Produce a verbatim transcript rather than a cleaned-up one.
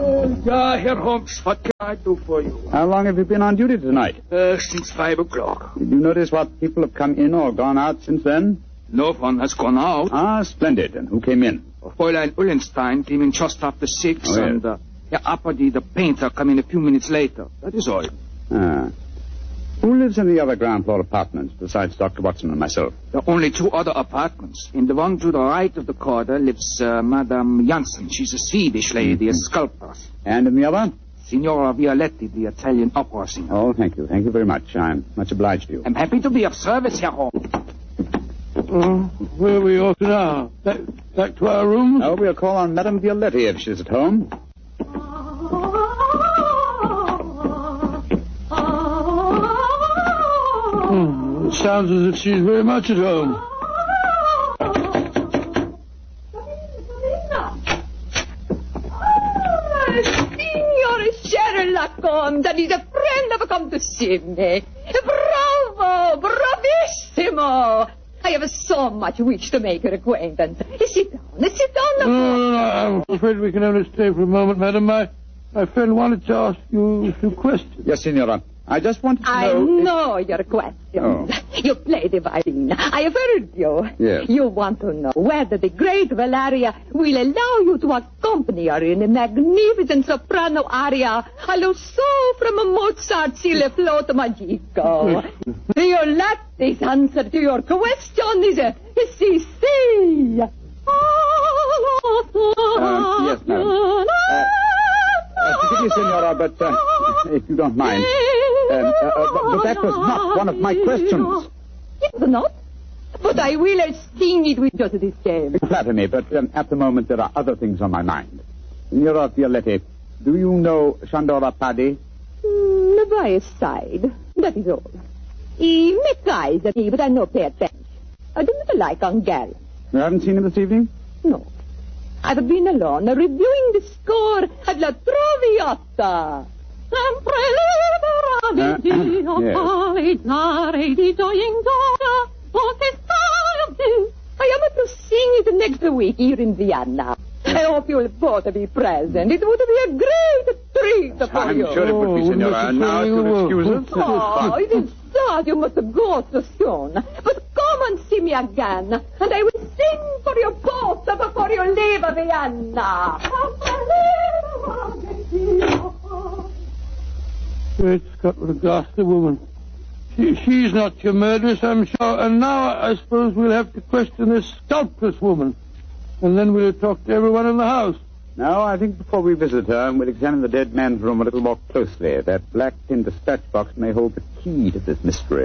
Uh, yeah, Herr Holmes, what can I do for you? How long have you been on duty tonight? Uh, since five o'clock. Did you notice what people have come in or gone out since then? No one has gone out. Ah, splendid. And who came in? Fräulein Ullenstein came in just after six, oh, yes. and uh, Herr Apperdy, the painter, came in a few minutes later. That is all. Ah. Who lives in the other ground floor apartments besides Doctor Watson and myself? There are only two other apartments. In the one to the right of the corridor lives uh, Madame Janssen. She's a Swedish lady, a sculptor. And in the other? Signora Violetti, the Italian opera singer. Oh, thank you. Thank you very much. I'm much obliged to you. I'm happy to be of service, Herr Holmes. Uh, where are we off now? Back, back to our rooms? Oh, we'll call on Madame Violetti if she's at home. Hmm, it sounds as if she's very much at home. Signor Sherlock Holmes, that is a friend have come to see me. Bravo, bravissimo. I have so much wish to make your acquaintance. Sit down, sit down. No, no, no, I'm afraid we can only stay for a moment, madam. My, my friend wanted to ask you a few questions. Yes, Signora. I just wanted to I know... know if... your questions. Oh. You play the violin. I have heard you. Yes. You want to know whether the great Valeria will allow you to accompany her in a magnificent soprano aria allo so from Mozart's Il Flauto Magico. Violetti's answer to your question is uh, si, si. Uh, yes, madam. Uh, uh, forgive me, Signora, but uh, if you don't mind... Um, uh, uh, but, but that was not one of my questions. It was not? But I will sting it with just this game. Flatter me, but um, at the moment there are other things on my mind. Signora Violetti, do you know Shandora Paddy? Mm, by his side. That is all. He makes eyes at me, but I no pay attention. I do not like Hungarian. You haven't seen him this evening? No. I've been alone, uh, reviewing the score at La Traviata. Sempre libera di Dio, palliare di gioia, I am to sing it next week here in Vienna. I hope you'll both be present. It would be a great treat for I'm you. sure it would be, Signora. And now, if you'll excuse us... Oh, it is sad you must go so soon. But come and see me again, and I will sing for you both before you leave Vienna. Great Scott, what a ghastly woman. She, she's not your murderess, I'm sure. And now I suppose we'll have to question this sculptress woman. And then we'll talk to everyone in the house. No, I think before we visit her, we'll examine the dead man's room a little more closely. That black tin dispatch box may hold the key to this mystery.